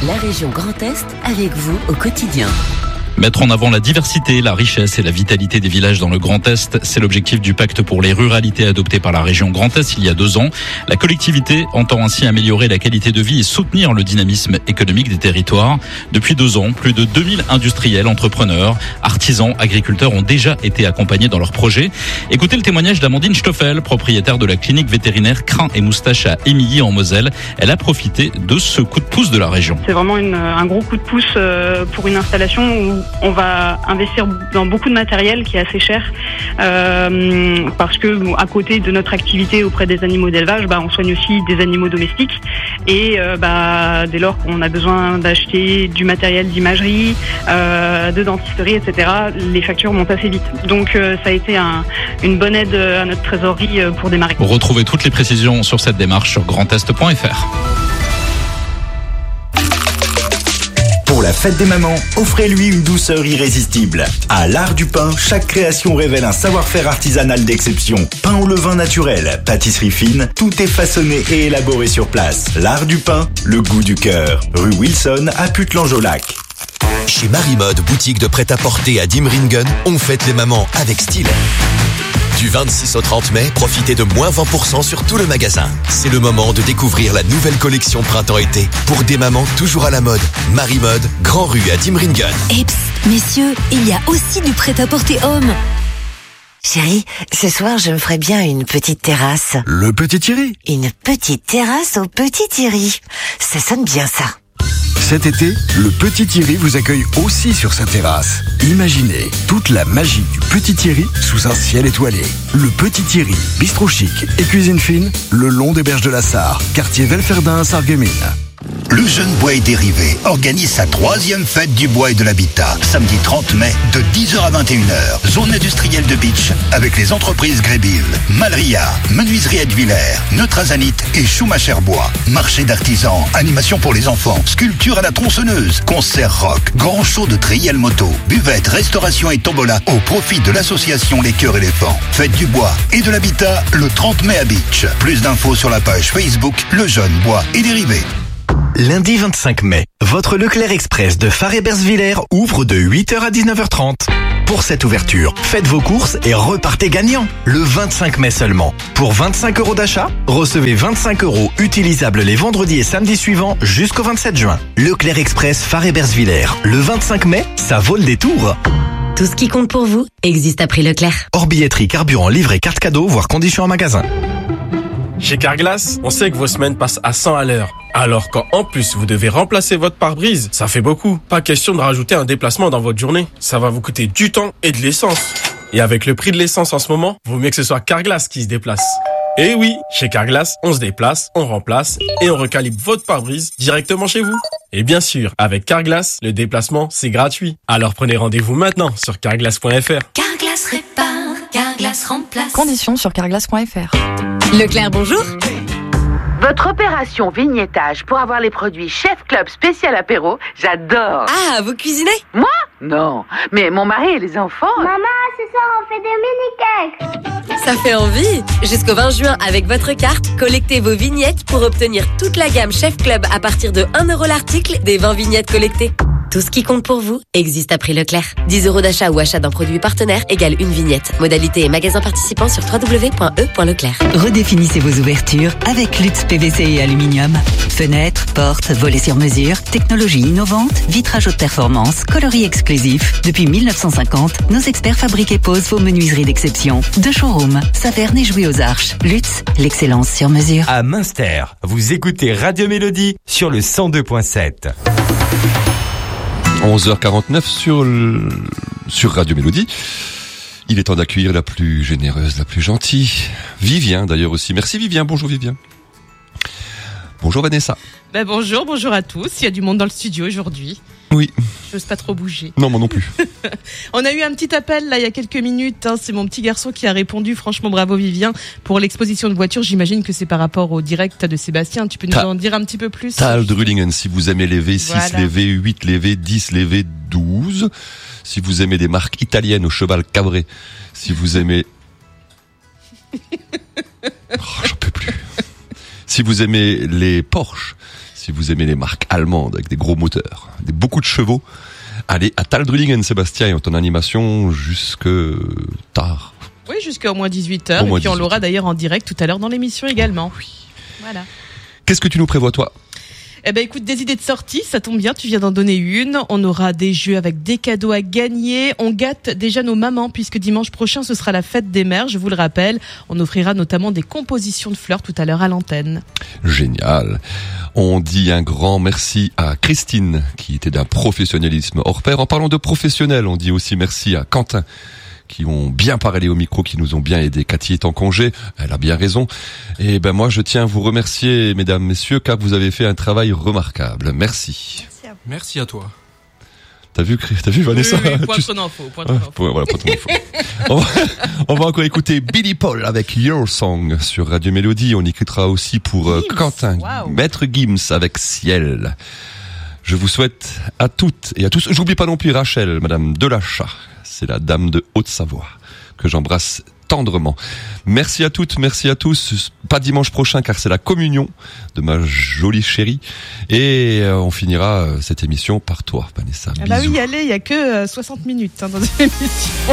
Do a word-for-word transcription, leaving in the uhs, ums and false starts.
La région Grand Est avec vous au quotidien. Mettre en avant la diversité, la richesse et la vitalité des villages dans le Grand Est, c'est l'objectif du pacte pour les ruralités adopté par la région Grand Est il y a deux ans. La collectivité entend ainsi améliorer la qualité de vie et soutenir le dynamisme économique des territoires. Depuis deux ans, plus de deux mille industriels, entrepreneurs, artisans, agriculteurs ont déjà été accompagnés dans leurs projets. Écoutez le témoignage d'Amandine Stoffel, propriétaire de la clinique vétérinaire Crins et Moustaches à Émilly en Moselle. Elle a profité de ce coup de pouce de la région. C'est vraiment une, un gros coup de pouce pour une installation où on va investir dans beaucoup de matériel qui est assez cher euh, parce que bon, à côté de notre activité auprès des animaux d'élevage, bah, on soigne aussi des animaux domestiques et euh, bah, dès lors qu'on a besoin d'acheter du matériel d'imagerie, euh, de dentisterie, et cetera, les factures montent assez vite. Donc euh, ça a été un, une bonne aide à notre trésorerie pour démarrer. Retrouvez toutes les précisions sur cette démarche sur grand est point f r. Pour la fête des mamans, offrez-lui une douceur irrésistible. À l'Art du Pain, chaque création révèle un savoir-faire artisanal d'exception. Pain au levain naturel, pâtisserie fine, tout est façonné et élaboré sur place. L'Art du Pain, le goût du cœur. Rue Wilson à Putelange-au-Lac. Chez Marimode, boutique de prêt-à-porter à Dimringen, on fête les mamans avec style. Du vingt-six au trente mai, profitez de moins vingt pour cent sur tout le magasin. C'est le moment de découvrir la nouvelle collection printemps-été. Pour des mamans toujours à la mode. Marimode, Grand Rue à Dimringen. Et psst, messieurs, il y a aussi du prêt-à-porter homme. Chérie, ce soir, je me ferais bien une petite terrasse. Le Petit Thierry. Une petite terrasse au Petit Thierry. Ça sonne bien, ça. Cet été, le Petit Thierry vous accueille aussi sur sa terrasse. Imaginez toute la magie du Petit Thierry sous un ciel étoilé. Le Petit Thierry, bistrot chic et cuisine fine, le long des berges de la Sarre, quartier Velferdin à Sarreguemines. Le Jeune Bois et Dérivé organise sa troisième fête du bois et de l'habitat, samedi trente mai, de dix heures à vingt et une heures, zone industrielle de Beach, avec les entreprises Grébil, Malria, Menuiserie Edvillers, Neutrazanite et Schumacher Bois. Marché d'artisans, animation pour les enfants, sculpture à la tronçonneuse, concert rock, grand show de triel moto, buvette, restauration et tombola au profit de l'association Les Cœurs Éléphants. Fête du bois et de l'habitat le trente mai à Beach. Plus d'infos sur la page Facebook Le Jeune Bois et Dérivé. Lundi vingt-cinq mai, votre Leclerc Express de Faré-Bersvillers ouvre de huit heures à dix-neuf heures trente. Pour cette ouverture, faites vos courses et repartez gagnant. Le vingt-cinq mai seulement. Pour vingt-cinq euros d'achat, recevez vingt-cinq euros utilisables les vendredis et samedis suivants jusqu'au vingt-sept juin. Leclerc Express Faré-Bersvillers. Le vingt-cinq mai, ça vaut le détour. Tout ce qui compte pour vous existe à prix Leclerc. Hors billetterie, carburant, livret, carte cadeau, voire conditions en magasin. Chez Carglass, on sait que vos semaines passent à cent à l'heure. Alors quand en plus vous devez remplacer votre pare-brise, ça fait beaucoup. Pas question de rajouter un déplacement dans votre journée. Ça va vous coûter du temps et de l'essence. Et avec le prix de l'essence en ce moment, vaut mieux que ce soit Carglass qui se déplace. Et oui, chez Carglass, on se déplace, on remplace et on recalibre votre pare-brise directement chez vous. Et bien sûr, avec Carglass, le déplacement, c'est gratuit. Alors prenez rendez-vous maintenant sur carglass point f r. Carglass répare, Carglass remplace. Conditions sur carglass point f r. Leclerc, bonjour. Votre opération vignettage pour avoir les produits Chef Club spécial apéro, j'adore. Ah, vous cuisinez? Moi? Non, mais mon mari et les enfants... Maman, ce soir on fait des mini-cakes. Ça fait envie. Jusqu'au vingt juin, avec votre carte, collectez vos vignettes pour obtenir toute la gamme Chef Club à partir de un euro l'article des vingt vignettes collectées. Tout ce qui compte pour vous existe à prix Leclerc. dix euros d'achat ou achat d'un produit partenaire égale une vignette. Modalité et magasin participant sur w w w point e point leclerc. Redéfinissez vos ouvertures avec Lutz P V C et aluminium. Fenêtres, portes, volets sur mesure, technologie innovante, vitrage haute performance, coloris exclusif. Depuis mille neuf cent cinquante, nos experts fabriquent et posent vos menuiseries d'exception. Deux showrooms, Saverne et Jouy aux Arches. Lutz, l'excellence sur mesure. À Münster, vous écoutez Radio Mélodie sur le cent deux point sept. onze heures quarante-neuf sur, le, sur Radio Mélodie. Il est temps d'accueillir la plus généreuse, la plus gentille. Vivien d'ailleurs aussi. Merci Vivien, bonjour Vivien. Bonjour Vanessa. Ben bonjour, bonjour à tous. Il y a du monde dans le studio aujourd'hui. Oui. J'ose pas trop bouger. Non, moi non plus. On a eu un petit appel là il y a quelques minutes. Hein, c'est mon petit garçon qui a répondu. Franchement, bravo Vivien pour l'exposition de voitures. J'imagine que c'est par rapport au direct de Sébastien. Tu peux nous Ta- en dire un petit peu plus? Tal de Rullingen, si vous aimez les V six, voilà. Les V huit, les V dix, les V douze. Si vous aimez des marques italiennes au cheval cabré. Si vous aimez... Oh, j'en peux plus. Si vous aimez les Porsche. si vous aimez les marques allemandes avec des gros moteurs, des, beaucoup de chevaux, allez à Taldrillingen, Sébastien, et on est en animation jusque tard. Oui, jusqu'à au moins dix-huit heures. Et puis on l'aura d'ailleurs en direct tout à l'heure dans l'émission également. Oui. Voilà. Qu'est-ce que tu nous prévois, toi ? Eh ben écoute, des idées de sortie, ça tombe bien, tu viens d'en donner une. On aura des jeux avec des cadeaux à gagner. On gâte déjà nos mamans puisque dimanche prochain ce sera la fête des mères, je vous le rappelle. On offrira notamment des compositions de fleurs tout à l'heure à l'antenne. Génial. On dit un grand merci à Christine qui était d'un professionnalisme hors pair. En parlant de professionnels, on dit aussi merci à Quentin qui ont bien parlé au micro, qui nous ont bien aidés. Cathy est en congé, elle a bien raison. Et ben moi, je tiens à vous remercier, mesdames, messieurs, car vous avez fait un travail remarquable. Merci. Merci à, Merci à toi. T'as vu, t'as vu Vanessa? Oui, oui, point trop d'infos, point trop d'infos. Voilà, point trop d'infos. on, va, on va encore écouter Billy Paul avec Your Song sur Radio Mélodie. On écoutera aussi pour euh, Quentin, wow. Maître Gims avec Ciel. Je vous souhaite à toutes et à tous. J'oublie pas non plus Rachel, Madame Delachat. C'est la dame de Haute-Savoie que j'embrasse tendrement. Merci à toutes, merci à tous. Pas dimanche prochain car c'est la communion de ma jolie chérie. Et euh, on finira cette émission par toi, Vanessa. Ah bah oui, allez, il y a que euh, soixante minutes hein, dans cette émission.